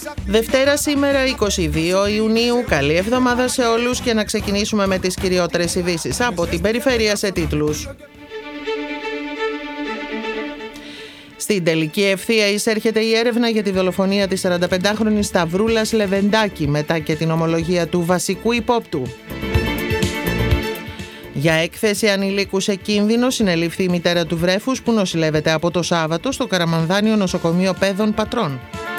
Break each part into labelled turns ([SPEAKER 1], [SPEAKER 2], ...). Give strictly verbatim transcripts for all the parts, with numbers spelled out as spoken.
[SPEAKER 1] Δευτέρα σήμερα είκοσι δύο Ιουνίου. Καλή εβδομάδα σε όλους και να ξεκινήσουμε με τις κυριότερες ειδήσεις από την περιφέρεια σε τίτλους. Στην τελική ευθεία εισέρχεται η έρευνα για τη δολοφονία της σαρανταπεντάχρονης Σταυρούλας Λεβεντάκη μετά και την ομολογία του βασικού υπόπτου. Για έκθεση ανηλίκου σε κίνδυνο συνελήφθη η μητέρα του βρέφους που νοσηλεύεται από το Σάββατο στο Καραμανδάνιο Νοσοκομείο Παίδων Πατρών.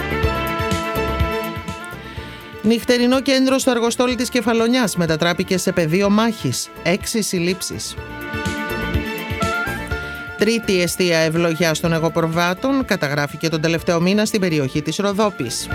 [SPEAKER 1] Νυχτερινό κέντρο στο Αργοστόλι της Κεφαλονιάς μετατράπηκε σε πεδίο μάχης. Έξι συλλήψεις. Τρίτη εστία ευλογιάς των εγωπροβάτων καταγράφηκε τον τελευταίο μήνα στην περιοχή της Ροδόπης.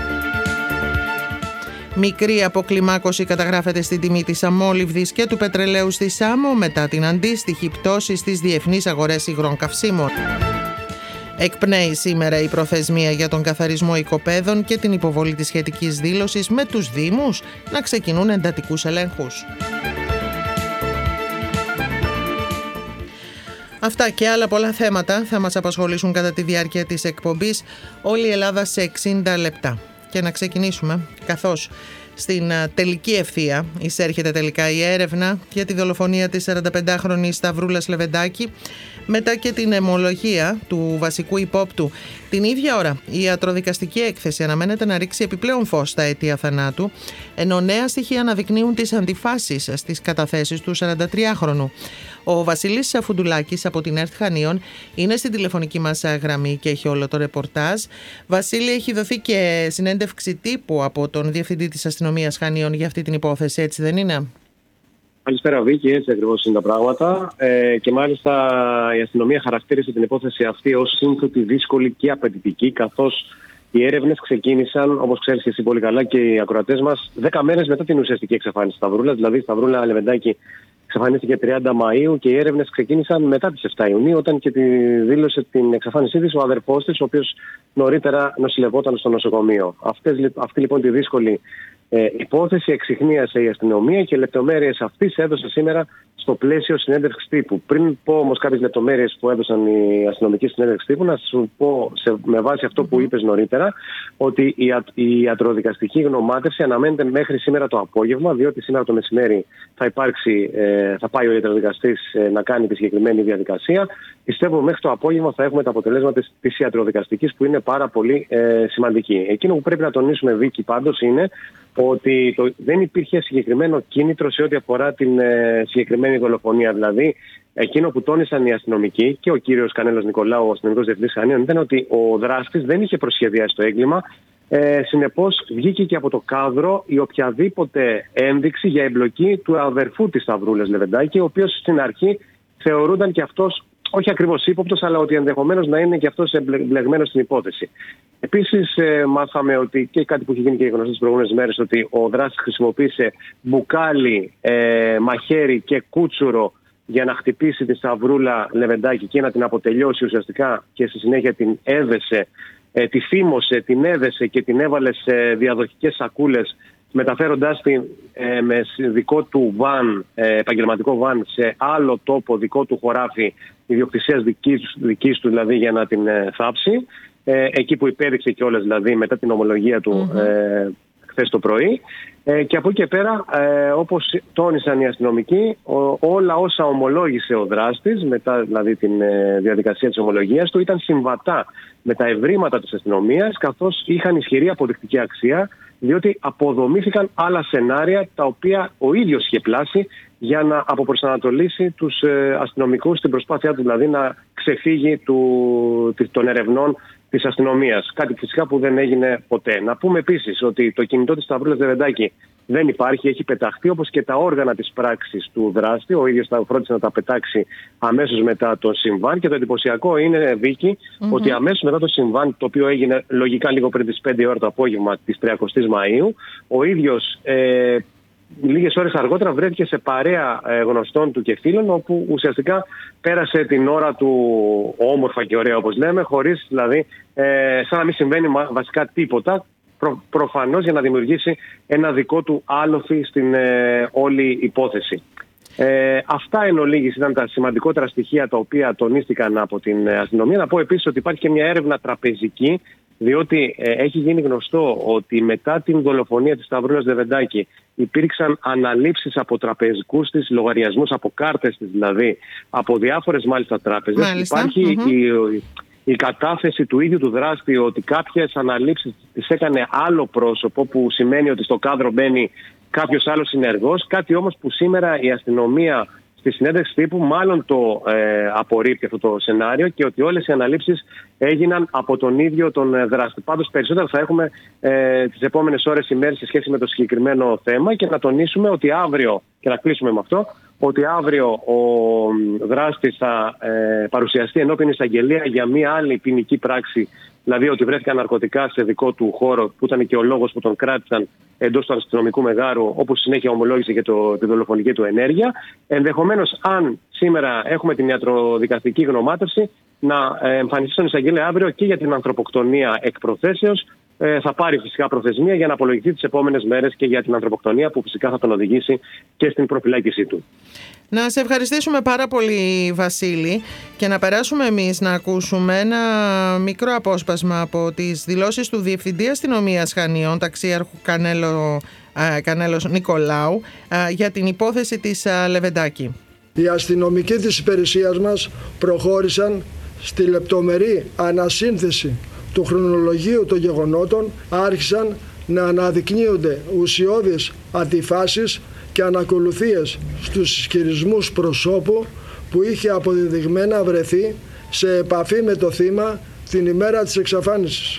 [SPEAKER 1] Μικρή αποκλιμάκωση καταγράφεται στην τιμή της αμόλυβδης και του πετρελαίου στη Σάμο μετά την αντίστοιχη πτώση στις διεθνείς αγορές υγρών καυσίμων. Εκπνέει σήμερα η προθεσμία για τον καθαρισμό οικοπαίδων και την υποβολή της σχετικής δήλωσης με τους Δήμους να ξεκινούν εντατικούς ελέγχους. Αυτά και άλλα πολλά θέματα θα μας απασχολήσουν κατά τη διάρκεια της εκπομπής «Όλη η Ελλάδα σε εξήντα λεπτά». Και να ξεκινήσουμε, καθώς στην τελική ευθεία εισέρχεται τελικά η έρευνα για τη δολοφονία της σαρανταπεντάχρονης Σταυρούλας Λεβεντάκη μετά και την αιμολογία του βασικού υπόπτου. Την ίδια ώρα η ιατροδικαστική έκθεση αναμένεται να ρίξει επιπλέον φως στα αιτία θανάτου, ενώ νέα στοιχεία αναδεικνύουν τις αντιφάσεις στις καταθέσεις του σαραντατριάχρονου. Ο Βασίλης Σαφουντουλάκης από την ΕΡΤ Χανίων είναι στην τηλεφωνική μας γραμμή και έχει όλο το ρεπορτάζ. Βασίλη, έχει δοθεί και συνέντευξη τύπου από τον Διευθυντή της Αστυνομίας Χανίων για αυτή την υπόθεση, έτσι δεν είναι?
[SPEAKER 2] Καλησπέρα Βίκη, έτσι ακριβώς είναι τα πράγματα. Ε, και μάλιστα η αστυνομία χαρακτήρισε την υπόθεση αυτή ως σύνθετη, δύσκολη και απαιτητική, καθώς οι έρευνες ξεκίνησαν, όπως ξέρεις και εσύ πολύ καλά και οι ακροατές μας, δέκα μέρες μετά την ουσιαστική εξαφάνιση Σταυρούλας. Δηλαδή η Σταυρούλα Λεβεντάκη εξαφανίστηκε τριάντα Μαΐου και οι έρευνες ξεκίνησαν μετά τις επτά Ιουνίου, όταν και τη δήλωσε την εξαφάνισή της ο αδερφός της, ο οποίος νωρίτερα νοσηλευόταν στο νοσοκομείο. Αυτές, αυτή λοιπόν τη δύσκολη ε, υπόθεση εξιχνίασε η αστυνομία και λεπτομέρειες αυτής έδωσε σήμερα στο πλαίσιο συνέντευξης τύπου. Πριν πω όμως κάποιες λεπτομέρειες που έδωσαν οι αστυνομικοί συνέντευξης τύπου, να σου πω σε, με βάση αυτό που είπες νωρίτερα, ότι η, η ιατροδικαστική γνωμάτευση αναμένεται μέχρι σήμερα το απόγευμα, διότι σήμερα το μεσημέρι θα υπάρξει, ε, θα πάει ο ιατροδικαστής ε, να κάνει τη συγκεκριμένη διαδικασία. Πιστεύω μέχρι το απόγευμα θα έχουμε τα αποτελέσματα της, της ιατροδικαστικής, που είναι πάρα πολύ ε, σημαντική. Εκείνο που πρέπει να τονίσουμε, Βίκη, πάντως είναι ότι το, δεν υπήρχε συγκεκριμένο κίνητρο σε ό,τι αφορά την ε, συγκεκριμένη δολοφονία. Δηλαδή, εκείνο που τόνισαν οι αστυνομικοί και ο κύριος Κανέλος Νικολάου, ο αστυνομικός διευθυντής Χανίων, ήταν ότι ο δράστης δεν είχε προσχεδιάσει το έγκλημα. Ε, συνεπώς, βγήκε και από το κάδρο η οποιαδήποτε ένδειξη για εμπλοκή του αδερφού της Σταυρούλας Λεβεντάκη, ο οποίος στην αρχή θεωρούνταν και αυτός, όχι ακριβώς ύποπτος, αλλά ότι ενδεχομένως να είναι και αυτός εμπλεγμένος στην υπόθεση. Επίσης, ε, μάθαμε ότι και κάτι που έχει γίνει και γνωστό τις προηγούμενες μέρες, ότι ο δράστης χρησιμοποίησε μπουκάλι, ε, μαχαίρι και κούτσουρο για να χτυπήσει τη Σταυρούλα Λεβεντάκη και να την αποτελειώσει ουσιαστικά, και στη συνέχεια την έδεσε, ε, τη θύμωσε, την έδεσε και την έβαλε σε διαδοχικές σακούλες, μεταφέροντάς την ε, με δικό του βαν, ε, επαγγελματικό βαν, σε άλλο τόπο, δικό του χωράφι ιδιοκτησίας δικής, δικής του, δηλαδή, για να την ε, θάψει. Ε, εκεί που υπέδειξε κιόλας, δηλαδή, μετά την ομολογία του mm-hmm. ε, χθες το πρωί. Ε, και από εκεί και πέρα, ε, όπως τόνισαν οι αστυνομικοί, ο, όλα όσα ομολόγησε ο δράστης, μετά δηλαδή την ε, διαδικασία της ομολογίας του, ήταν συμβατά με τα ευρήματα της αστυνομίας, καθώς είχαν ισχυρή αποδεικτική αξία, διότι αποδομήθηκαν άλλα σενάρια τα οποία ο ίδιος είχε πλάσει για να αποπροσανατολίσει τους ε, αστυνομικούς στην προσπάθειά του, δηλαδή να ξεφύγει του, των ερευνών της αστυνομίας. Κάτι φυσικά που δεν έγινε ποτέ. Να πούμε επίσης ότι το κινητό της Σταυρούλας Λεβεντάκη δεν υπάρχει, έχει πεταχτεί, όπως και τα όργανα της πράξης του δράστη. Ο ίδιος θα φρόντισε να τα πετάξει αμέσως μετά το συμβάν. Και το εντυπωσιακό είναι, Βίκη, mm-hmm. ότι αμέσως μετά το συμβάν, το οποίο έγινε λογικά λίγο πριν τις πέντε ώρα το απόγευμα της τριαντάης Μαΐου, ο ίδιος ε, λίγες ώρες αργότερα βρέθηκε σε παρέα ε, γνωστών του και φίλων, όπου ουσιαστικά πέρασε την ώρα του όμορφα και ωραία, όπως λέμε, χωρίς δηλαδή, ε, σαν να μην συμβαίνει βασικά τίποτα, προ, προφανώς για να δημιουργήσει ένα δικό του άλοθη στην ε, όλη υπόθεση. Ε, αυτά εν ολίγης ήταν τα σημαντικότερα στοιχεία τα οποία τονίστηκαν από την αστυνομία. Να πω επίσης ότι υπάρχει και μια έρευνα τραπεζική διότι ε, έχει γίνει γνωστό ότι μετά την δολοφονία της Σταυρούλας Λεβεντάκη υπήρξαν αναλήψεις από τραπεζικούς της λογαριασμούς, από κάρτες της δηλαδή, από διάφορες μάλιστα τράπεζες.
[SPEAKER 1] Μάλιστα.
[SPEAKER 2] Υπάρχει
[SPEAKER 1] Mm-hmm.
[SPEAKER 2] η, η κατάθεση του ίδιου του δράστη ότι κάποιες αναλήψεις τις έκανε άλλο πρόσωπο, που σημαίνει ότι στο κάδρο μπαίνει κάποιος άλλος συνεργός, κάτι όμως που σήμερα η αστυνομία στη συνέντευξη τύπου μάλλον το ε, απορρίπτει αυτό το σενάριο, και ότι όλες οι αναλήψεις έγιναν από τον ίδιο τον ε, δράστη. Πάντως περισσότερα θα έχουμε ε, τις επόμενες ώρες, ημέρες σε σχέση με το συγκεκριμένο θέμα, και να τονίσουμε ότι αύριο, και να κλείσουμε με αυτό, ότι αύριο ο δράστης θα ε, παρουσιαστεί ενώπιον εισαγγελία για μία άλλη ποινική πράξη, δηλαδή ότι βρέθηκαν ναρκωτικά σε δικό του χώρο, που ήταν και ο λόγος που τον κράτησαν εντός του αστυνομικού μεγάρου, όπως συνέχεια ομολόγησε και το, τη δολοφονική του ενέργεια. Ενδεχομένως, αν σήμερα έχουμε την ιατροδικαστική γνωμάτευση, να εμφανιστεί στον εισαγγελέα αύριο και για την ανθρωποκτονία εκ προθέσεως. Ε, θα πάρει φυσικά προθεσμία για να απολογηθεί τις επόμενες μέρες και για την ανθρωποκτονία, που φυσικά θα τον οδηγήσει και στην προφυλάκησή του.
[SPEAKER 1] Να σε ευχαριστήσουμε πάρα πολύ, Βασίλη, και να περάσουμε εμείς να ακούσουμε ένα μικρό απόσπασμα από τις δηλώσεις του Διευθυντή Αστυνομίας Χανίων, ταξίαρχου Κανέλο, α, Κανέλος Νικολάου, α, για την υπόθεση της α, Λεβεντάκη.
[SPEAKER 3] Οι αστυνομικοί της υπηρεσίας μας προχώρησαν στη λεπτομερή ανασύνθεση του χρονολογίου των γεγονότων, άρχισαν να αναδεικνύονται ουσιώδεις αντιφάσεις και ανακολουθίες στους ισχυρισμούς προσώπου που είχε αποδεδειγμένα βρεθεί σε επαφή με το θύμα την ημέρα της εξαφάνισης.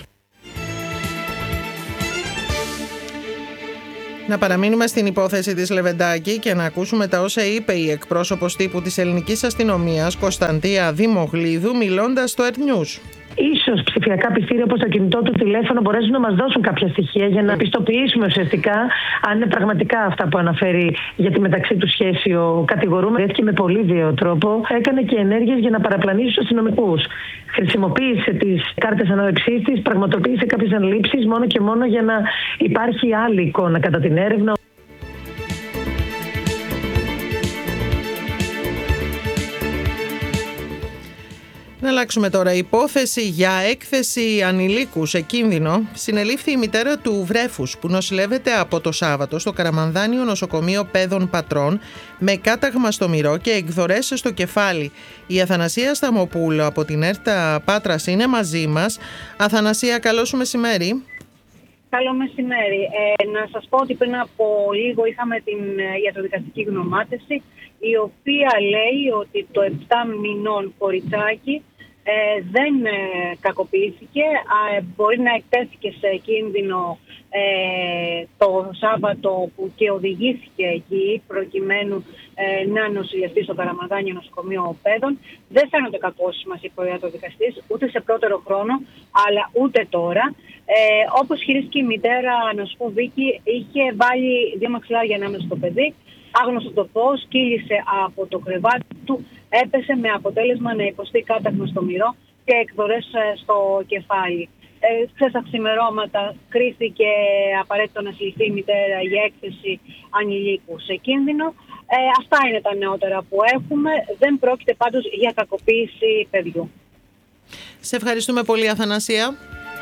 [SPEAKER 1] Να παραμείνουμε στην υπόθεση της Λεβεντάκη και να ακούσουμε τα όσα είπε η εκπρόσωπος τύπου της ελληνικής αστυνομίας, Κωνσταντία Δημογλίδου, μιλώντας στο Earth News.
[SPEAKER 4] Ίσως ψηφιακά πιστήρια όπως το κινητό του τηλέφωνο μπορέσουν να μας δώσουν κάποια στοιχεία για να πιστοποιήσουμε ουσιαστικά αν είναι πραγματικά αυτά που αναφέρει για τη μεταξύ του σχέση ο κατηγορούμενος, και με πολύ βίαιο τρόπο έκανε και ενέργειες για να παραπλανήσει τους αστυνομικούς. Χρησιμοποίησε τις κάρτες ανάδειξής της, πραγματοποίησε κάποιες αναλήψεις μόνο και μόνο για να υπάρχει άλλη εικόνα κατά την έρευνα.
[SPEAKER 1] Να αλλάξουμε τώρα. Υπόθεση για έκθεση ανηλίκου σε κίνδυνο. Συνελήφθη η μητέρα του βρέφους που νοσηλεύεται από το Σάββατο στο Καραμανδάνιο Νοσοκομείο Παιδών Πατρών με κάταγμα στο μυρό και εκδορές στο κεφάλι. Η Αθανασία Σταμοπούλου από την ΕΡΤΑ Πάτρας είναι μαζί μας. Αθανασία, καλό σου μεσημέρι.
[SPEAKER 5] Καλό μεσημέρι. Ε, να σας πω ότι πριν από λίγο είχαμε την ιατροδικαστική γνωμάτευση, η οποία λέει ότι το επτά μηνών κοριτσάκι ε, δεν ε, κακοποιήθηκε, ε, μπορεί να εκτέθηκε σε κίνδυνο ε, το Σάββατο που και οδηγήθηκε εκεί προκειμένου ε, να νοσηλευτεί στο Καραμανδάνιο Νοσοκομείο Παιδών. Δεν φαίνονται κακώσεις, μας είπε ο ιατροδικαστής, ούτε σε πρώτερο χρόνο, αλλά ούτε τώρα. Ε, όπως χειρίστηκε η μητέρα, να σου πω, Βίκη, είχε βάλει δύο μαξιλάρια ανάμεσα στο παιδί, άγνωστο το πώς, κύλησε από το κρεβάτι του, έπεσε με αποτέλεσμα να υποστεί κάταγμα στο μυρό και εκδορές στο κεφάλι. Ε, Χθες τα ξημερώματα κρίθηκε απαραίτητο να συλληφθεί η μητέρα για έκθεση ανηλίκου σε κίνδυνο. Ε, αυτά είναι τα νεότερα που έχουμε. Δεν πρόκειται πάντως για κακοποίηση παιδιού.
[SPEAKER 1] Σε ευχαριστούμε πολύ, Αθανασία.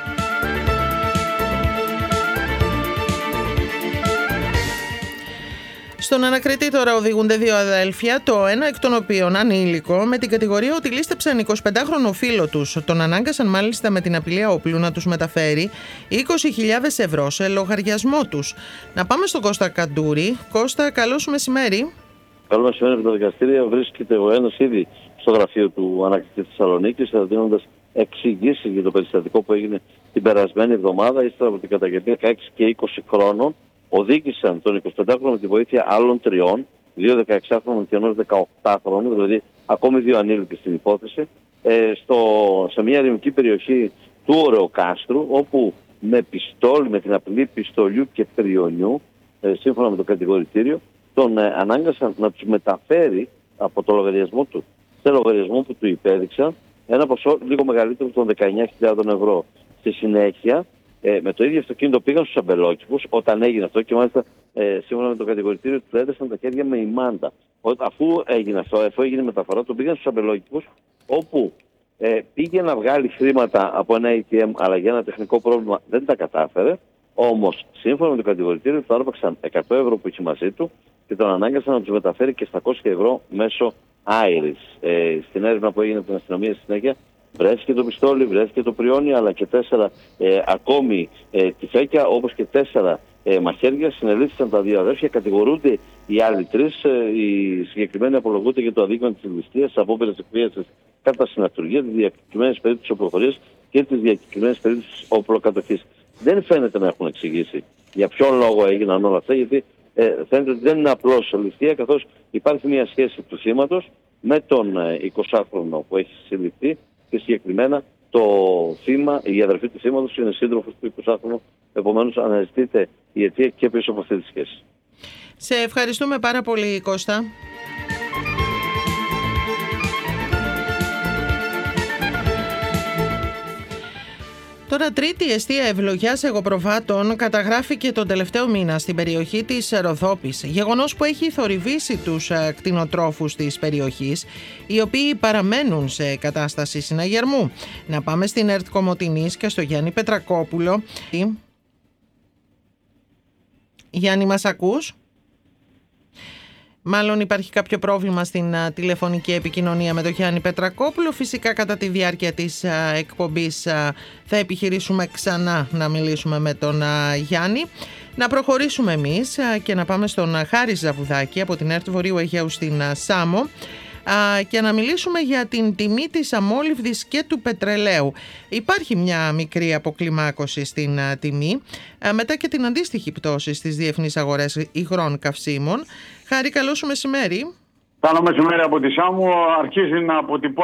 [SPEAKER 1] Στον ανακριτή τώρα οδηγούνται δύο αδέλφια, το ένα εκ των οποίων ανήλικο, με την κατηγορία ότι λήστεψαν εικοσιπεντάχρονο φίλο τους. Τον ανάγκασαν μάλιστα με την απειλή όπλου να τους μεταφέρει είκοσι χιλιάδες ευρώ σε λογαριασμό τους. Να πάμε στον Κώστα Καντούρη. Κώστα, καλό σου μεσημέρι.
[SPEAKER 6] Καλό μεσημέρι από το δικαστήριο. Βρίσκεται ο ένας ήδη στο γραφείο του ανακριτή Θεσσαλονίκης, δίνοντας εξηγήσεις για το περιστατικό που έγινε την περασμένη εβδομάδα, ύστερα από την καταγγελία δεκαέξι και είκοσι χρόνων. Οδήγησαν τον εικοσιπεντάχρονο με τη βοήθεια άλλων τριών, δύο δεκαεξάχρονων και ενός δεκαοκτάχρονου, δηλαδή ακόμη δύο ανήλικοι στην υπόθεση, ε, στο, σε μια ερημική περιοχή του Ωρεοκάστρου, όπου με πιστόλι, με την απειλή πιστολιού και πριονιού, ε, σύμφωνα με το κατηγορητήριο, τον ε, ανάγκασαν να τους μεταφέρει από το λογαριασμό του σε λογαριασμό που του υπέδειξαν ένα ποσό λίγο μεγαλύτερο των δεκαεννιά χιλιάδων ευρώ. Στη συνέχεια, Ε, με το ίδιο αυτοκίνητο πήγαν στους αμπελόκηπους όταν έγινε αυτό, και μάλιστα ε, σύμφωνα με το κατηγορητήριο του έδεσαν τα χέρια με ημάντα. Αφού έγινε αυτό, αφού έγινε μεταφορά, το πήγαν στους αμπελόκηπους, όπου ε, πήγε να βγάλει χρήματα από ένα έι τι εμ, αλλά για ένα τεχνικό πρόβλημα δεν τα κατάφερε. Όμως, σύμφωνα με το κατηγορητήριο, του άρπαξαν εκατό ευρώ που είχε μαζί του και τον ανάγκασαν να του μεταφέρει και επτακόσια ευρώ μέσω Άιρις. Ε, στην έρευνα που έγινε από την αστυνομία στη συνέχεια, βρέθηκε το πιστόλι, βρέθηκε το πριόνι, αλλά και τέσσερα ε, ακόμη ε, τυφέκια, όπως και τέσσερα ε, μαχαίρια. Συνελήφθησαν τα δύο αδέρφια, κατηγορούνται οι άλλοι τρεις. Ε, οι συγκεκριμένοι απολογούνται για το αδίκημα της ληστείας, της απόπειρας εκβίασης κατά συναυτουργία, της διακεκριμένης περίπτωσης οπλοφορίας και της διακεκριμένης περίπτωσης οπλοκατοχής. Δεν φαίνεται να έχουν εξηγήσει για ποιον λόγο έγιναν όλα αυτά, γιατί ε, φαίνεται ότι δεν είναι απλώς ληστεία, καθώς υπάρχει μια σχέση του θύματος με τον ε, εικοσάχρονο που έχει συλληφθεί και συγκεκριμένα το θύμα, η αδερφή του θύματος είναι σύντροφος του εικοσάχρονου, επομένως αναζητείται η αιτία και πίσω από αυτή τη σχέση.
[SPEAKER 1] Σε ευχαριστούμε πάρα πολύ, Κώστα. Τώρα, τρίτη εστία ευλογιάς εγωπροβάτων καταγράφηκε τον τελευταίο μήνα στην περιοχή της Ροδόπης, γεγονός που έχει θορυβήσει τους κτηνοτρόφους της περιοχής, οι οποίοι παραμένουν σε κατάσταση συναγερμού. Να πάμε στην ΕΡΤ Κομοτηνής και στο Γιάννη Πετρακόπουλο. Γιάννη, μας ακούς? Μάλλον υπάρχει κάποιο πρόβλημα στην α, τηλεφωνική επικοινωνία με τον Γιάννη Πετρακόπουλο. Φυσικά κατά τη διάρκεια της α, εκπομπής α, θα επιχειρήσουμε ξανά να μιλήσουμε με τον α, Γιάννη. Να προχωρήσουμε εμείς α, και να πάμε στον α, Χάρη Ζαβουδάκη από την ΕΡΤ Βορείου Αιγαίου στην α, Σάμο α, και να μιλήσουμε για την τιμή της αμόλυβδης και του πετρελαίου. Υπάρχει μια μικρή αποκλιμάκωση στην α, τιμή α, μετά και την αντίστοιχη πτώση στις διεθνείς αγορές υγρών καυσίμων. Χάρη, καλό σου μεσημέρι.
[SPEAKER 7] Καλό μεσημέρι από τη Σάμο. Αρχίζει να αποτυπώνει